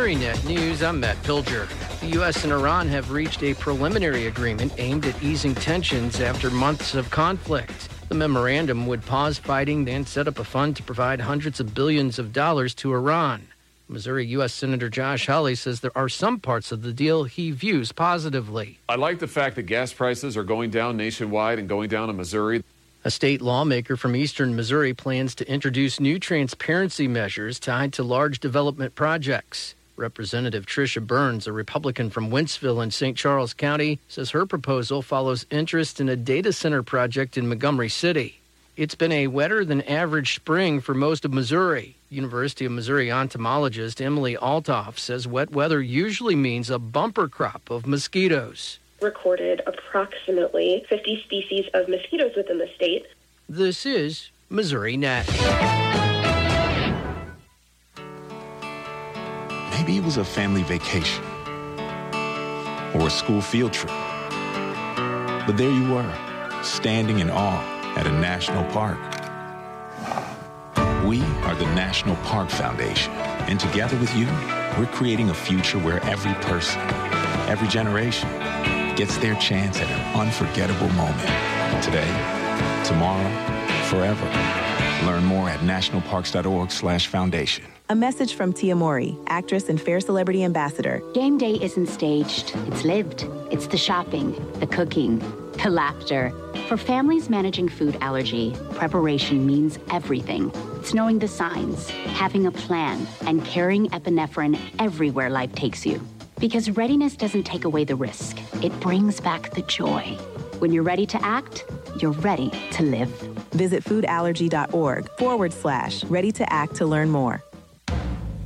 MissouriNet News, I'm Matt Pilger. The U.S. and Iran have reached a preliminary agreement aimed at easing tensions after months of conflict. The memorandum would pause fighting and set up a fund to provide hundreds of billions of dollars to Iran. Missouri U.S. Senator Josh Hawley says there are some parts of the deal he views positively. I like the fact that gas prices are going down nationwide and going down in Missouri. A state lawmaker from eastern Missouri plans to introduce new transparency measures tied to large development projects. Representative Tricia Burns, a Republican from Wentzville in St. Charles County, says her proposal follows interest in a data center project in Montgomery City. It's been a wetter than average spring for most of Missouri. University of Missouri entomologist Emily Altoff says wet weather usually means a bumper crop of mosquitoes. Recorded approximately 50 species of mosquitoes within the state. This is MissouriNet. Maybe it was a family vacation or a school field trip. But there you were, standing in awe at a national park. We are the National Park Foundation, and together with you, we're creating a future where every person, every generation, gets their chance at an unforgettable moment. Today, tomorrow, forever. Learn more at nationalparks.org/foundation. A message from Tia Mowry, actress and Fair Celebrity Ambassador. Game day isn't staged, it's lived. It's the shopping, the cooking, the laughter. For families managing food allergy, preparation means everything. It's knowing the signs, having a plan, and carrying epinephrine everywhere life takes you. Because readiness doesn't take away the risk. It brings back the joy. When you're ready to act, you're ready to live. Visit foodallergy.org/ready to act to learn more.